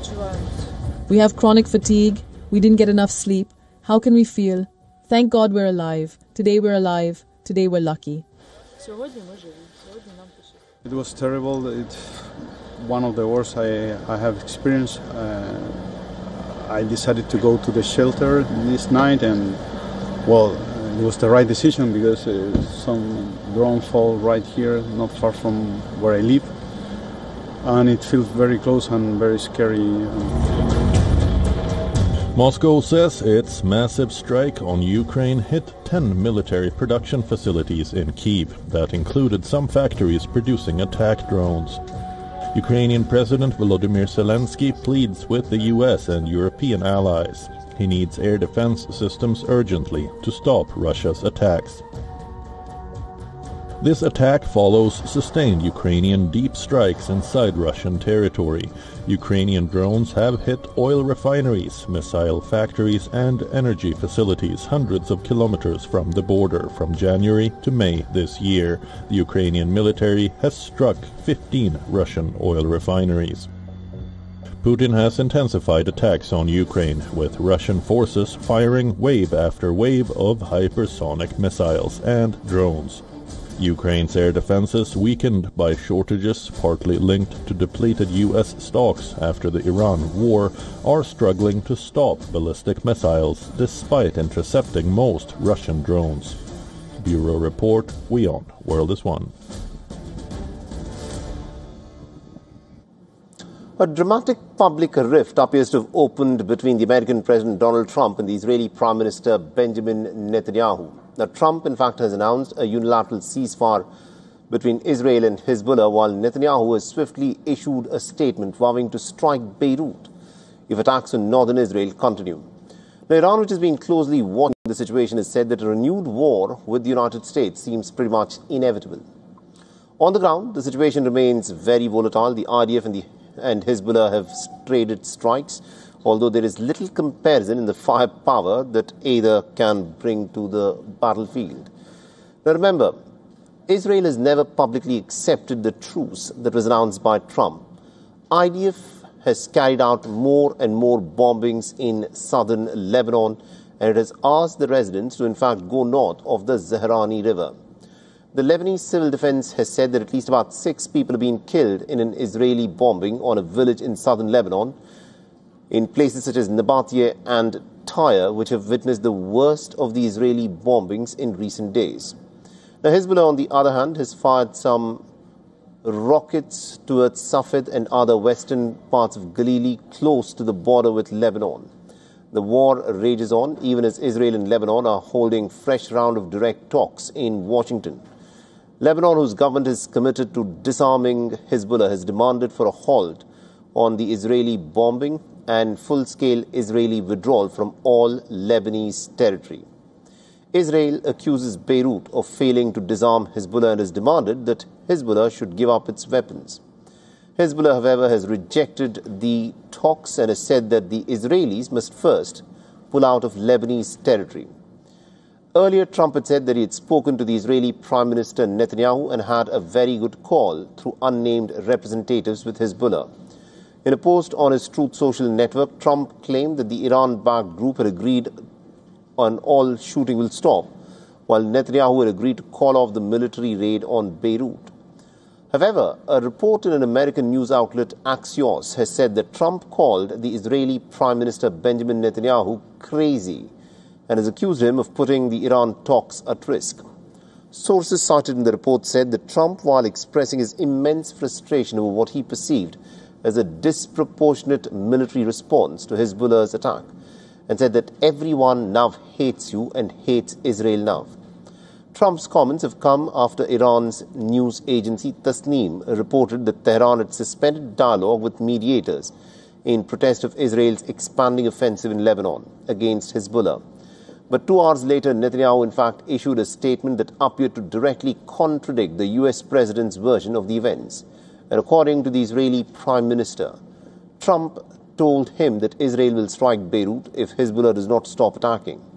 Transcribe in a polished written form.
We have chronic fatigue. We didn't get enough sleep. How can we feel? Thank God we're alive. Today we're alive. Today we're lucky. It was terrible. It's one of the worst I have experienced. I decided to go to the shelter this night, and well, it was the right decision because some drone fall right here, not far from where I live, and it feels very close and very scary. Moscow says its massive strike on Ukraine hit 10 military production facilities in Kyiv that included some factories producing attack drones. Ukrainian President Volodymyr Zelensky pleads with the US and European allies. He needs air defense systems urgently to stop Russia's attacks. This attack follows sustained Ukrainian deep strikes inside Russian territory. Ukrainian drones have hit oil refineries, missile factories and energy facilities hundreds of kilometers from the border from January to May this year. The Ukrainian military has struck 15 Russian oil refineries. Putin has intensified attacks on Ukraine, with Russian forces firing wave after wave of hypersonic missiles and drones. Ukraine's air defenses, weakened by shortages partly linked to depleted U.S. stocks after the Iran war, are struggling to stop ballistic missiles despite intercepting most Russian drones. Bureau Report, WION, World is One. A dramatic public rift appears to have opened between the American President Donald Trump and the Israeli Prime Minister Benjamin Netanyahu. Now, Trump, in fact, has announced a unilateral ceasefire between Israel and Hezbollah, while Netanyahu has swiftly issued a statement vowing to strike Beirut if attacks on northern Israel continue. Now, Iran, which has been closely watching the situation, has said that a renewed war with the United States seems pretty much inevitable. On the ground, the situation remains very volatile. The IDF and Hezbollah have traded strikes, although there is little comparison in the firepower that either can bring to the battlefield. Now remember, Israel has never publicly accepted the truce that was announced by Trump. IDF has carried out more and more bombings in southern Lebanon, and it has asked the residents to in fact go north of the Zahrani River. The Lebanese civil defense has said that at least about 6 people have been killed in an Israeli bombing on a village in southern Lebanon, in places such as Nabateh and Tyre, which have witnessed the worst of the Israeli bombings in recent days. Now, Hezbollah, on the other hand, has fired some rockets towards Safed and other western parts of Galilee close to the border with Lebanon. The war rages on, even as Israel and Lebanon are holding fresh round of direct talks in Washington. Lebanon, whose government is committed to disarming Hezbollah, has demanded for a halt on the Israeli bombing and full-scale Israeli withdrawal from all Lebanese territory. Israel accuses Beirut of failing to disarm Hezbollah and has demanded that Hezbollah should give up its weapons. Hezbollah, however, has rejected the talks and has said that the Israelis must first pull out of Lebanese territory. Earlier, Trump had said that he had spoken to the Israeli Prime Minister Netanyahu and had a very good call through unnamed representatives with Hezbollah. In a post on his Truth Social network, Trump claimed that the Iran-backed group had agreed on all shooting will stop, while Netanyahu had agreed to call off the military raid on Beirut. However, a report in an American news outlet, Axios, has said that Trump called the Israeli Prime Minister Benjamin Netanyahu crazy and has accused him of putting the Iran talks at risk. Sources cited in the report said that Trump, while expressing his immense frustration over what he perceived as a disproportionate military response to Hezbollah's attack, and said that everyone now hates you and hates Israel now. Trump's comments have come after Iran's news agency Tasnim reported that Tehran had suspended dialogue with mediators in protest of Israel's expanding offensive in Lebanon against Hezbollah. But 2 hours later, Netanyahu in fact issued a statement that appeared to directly contradict the US president's version of the events. And according to the Israeli Prime Minister, Trump told him that Israel will strike Beirut if Hezbollah does not stop attacking.